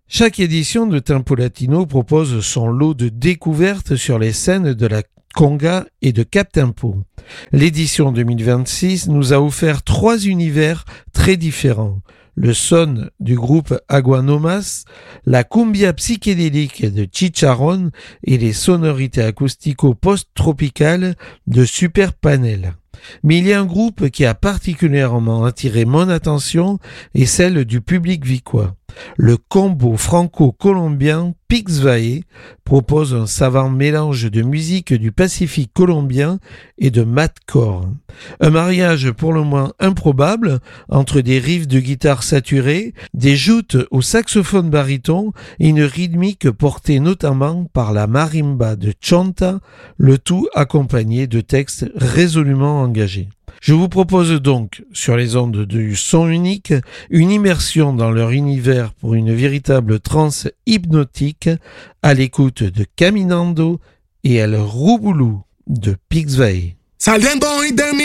Chaque édition de Tempo Latino propose son lot de découvertes sur les scènes de la conga et de Cap Tempo. L'édition 2026 nous a offert 3 univers très différents. Le son du groupe Aguanomas, la cumbia psychédélique de Chicharrón et les sonorités acoustico-post-tropicales de Super Panel. Mais il y a un groupe qui a particulièrement attiré mon attention et celle du public vicois. Le combo franco-colombien Pixvae propose un savant mélange de musique du Pacifique colombien et de madcore. Un mariage pour le moins improbable entre des riffs de guitare saturés, des joutes au saxophone baryton et une rythmique portée notamment par la marimba de Chonta, le tout accompagné de textes résolument engagés. Je vous propose donc, sur les ondes du son unique, une immersion dans leur univers pour une véritable transe hypnotique à l'écoute de Caminando et El Rubulú de Pixvae. Saliendo hoy de mi